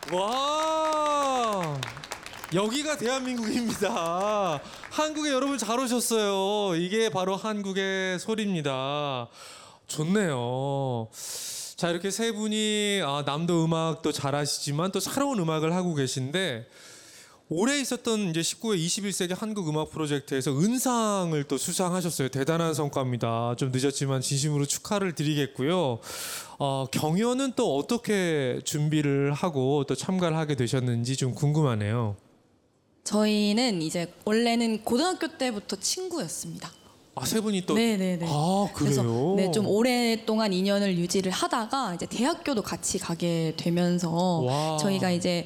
와, 여기가 대한민국입니다. 한국에 여러분 잘 오셨어요. 이게 바로 한국의 소리입니다. 좋네요. 자, 이렇게 세 분이 남도 음악도 잘하시지만 또 새로운 음악을 하고 계신데, 올해 있었던 이제 19회 21세기 한국 음악 프로젝트에서 은상을 또 수상하셨어요. 대단한 성과입니다. 좀 늦었지만 진심으로 축하를 드리겠고요. 경연은 또 어떻게 준비를 하고 또 참가를 하게 되셨는지 좀 궁금하네요. 저희는 이제 원래는 고등학교 때부터 친구였습니다. 세 분이 또. 네네네. 그래요? 그래서 네, 좀 오랫동안 인연을 유지를 하다가 이제 대학교도 같이 가게 되면서 와. 저희가 이제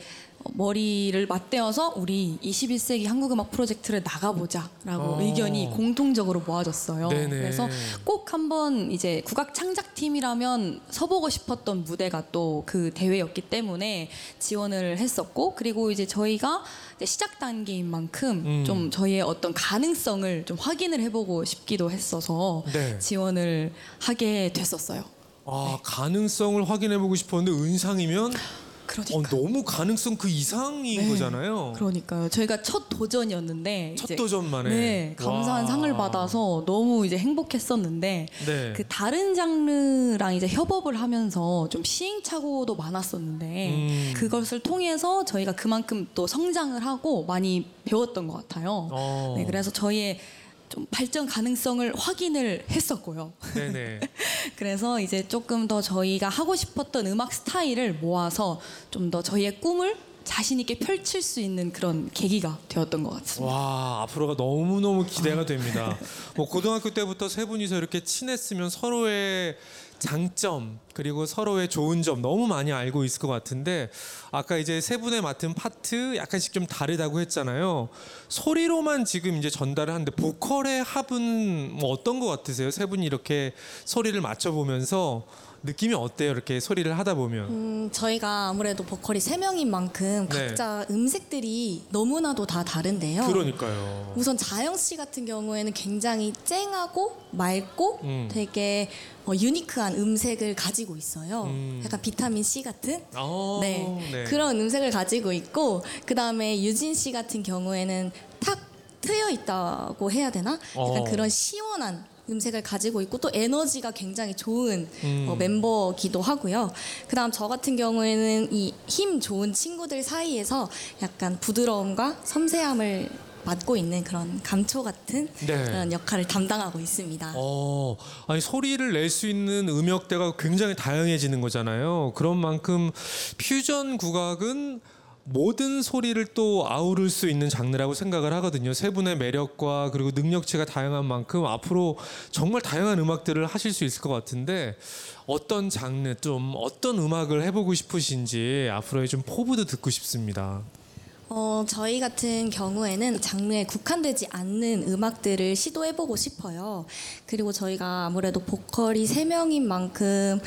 머리를 맞대어서 우리 21세기 한국음악 프로젝트를 나가보자라고 의견이 공통적으로 모아졌어요. 네네. 그래서 꼭 한번 이제 국악 창작팀이라면 서보고 싶었던 무대가 또 그 대회였기 때문에 지원을 했었고, 그리고 이제 저희가 이제 시작 단계인 만큼 좀 저희의 어떤 가능성을 좀 확인을 해보고 싶기도 했어서 네. 지원을 하게 됐었어요. 가능성을 확인해보고 싶었는데 은상이면 그러니까. 너무 가능성 그 이상인 거잖아요. 그러니까요. 저희가 첫 도전이었는데 첫 이제 도전만에. 네, 감사한 와. 상을 받아서 너무 이제 행복했었는데 네. 그 다른 장르랑 이제 협업을 하면서 좀 시행착오도 많았었는데 그것을 통해서 저희가 그만큼 또 성장을 하고 많이 배웠던 것 같아요. 네, 그래서 저희의 좀 발전 가능성을 확인을 했었고요. 네네. 그래서 이제 조금 더 저희가 하고 싶었던 음악 스타일을 모아서 좀 더 저희의 꿈을 자신 있게 펼칠 수 있는 그런 계기가 되었던 것 같습니다. 와, 앞으로가 너무너무 기대가 됩니다. 뭐 고등학교 때부터 세 분이서 이렇게 친했으면 서로의 장점 그리고 서로의 좋은 점 너무 많이 알고 있을 것 같은데, 아까 이제 세 분의 맡은 파트 약간씩 좀 다르다고 했잖아요. 소리로만 지금 이제 전달을 하는데 보컬의 합은 뭐 어떤 것 같으세요? 세 분이 이렇게 소리를 맞춰보면서 느낌이 어때요? 이렇게 소리를 하다 보면. 저희가 아무래도 보컬이 3명인 만큼 네. 각자 음색들이 너무나도 다 다른데요. 그러니까요. 우선 자영 씨 같은 경우에는 굉장히 쨍하고 맑고 되게 유니크한 음색을 가지고 있어요. 약간 비타민 C 같은 네. 그런 음색을 가지고 있고, 그 다음에 유진 씨 같은 경우에는 탁 트여 있다고 해야 되나? 약간 그런 시원한 음색을 가지고 있고 또 에너지가 굉장히 좋은 멤버기도 하고요. 그다음 저 같은 경우에는 이 힘 좋은 친구들 사이에서 약간 부드러움과 섬세함을 맡고 있는 그런 감초 같은 그런 역할을 담당하고 있습니다. 아니 소리를 낼 수 있는 음역대가 굉장히 다양해지는 거잖아요. 그런 만큼 퓨전 국악은 모든 소리를 또 아우를 수 있는 장르라고 생각을 하거든요. 세 분의 매력과 그리고 능력치가 다양한 만큼 앞으로 정말 다양한 음악들을 하실 수 있을 것 같은데, 어떤 장르, 좀 어떤 음악을 해보고 싶으신지 앞으로의 좀 포부도 듣고 싶습니다. 저희 같은 경우에는 장르에 국한되지 않는 음악들을 시도해보고 싶어요. 그리고 저희가 아무래도 보컬이 3명인 만큼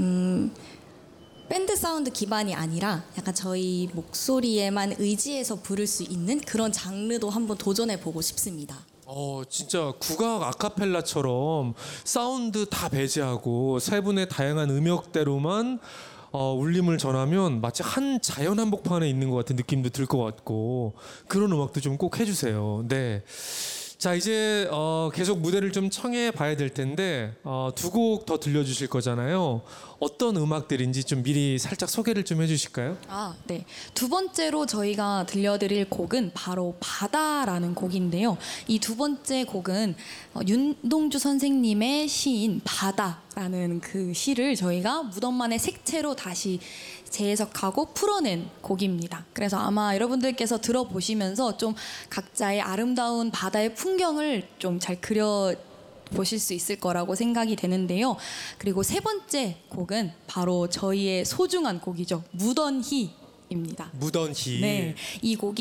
밴드 사운드 기반이 아니라 약간 저희 목소리에만 의지해서 부를 수 있는 그런 장르도 한번 도전해보고 싶습니다. 진짜 국악 아카펠라처럼 사운드 다 배제하고 세 분의 다양한 음역대로만 울림을 전하면 마치 한 자연 한복판에 있는 것 같은 느낌도 들 것 같고, 그런 음악도 좀 꼭 해주세요. 네. 자, 이제 계속 무대를 좀 청해 봐야 될 텐데 두 곡 더 들려주실 거잖아요. 어떤 음악들인지 좀 미리 살짝 소개를 좀 해주실까요? 네. 두 번째로 저희가 들려드릴 곡은 바로 바다라는 곡인데요. 이 두 번째 곡은 윤동주 선생님의 시인 바다라는 그 시를 저희가 무덤만의 색채로 다시 재해석하고 풀어낸 곡입니다. 그래서 아마 여러분들께서 들어보시면서 좀 각자의 아름다운 바다의 풍경을 좀 잘 그려 보실 수 있을 거라고 생각이 되는데요. 그리고 세 번째 곡은 바로 저희의 소중한 곡이죠. 무던희입니다. 무던희. 네, 이 곡이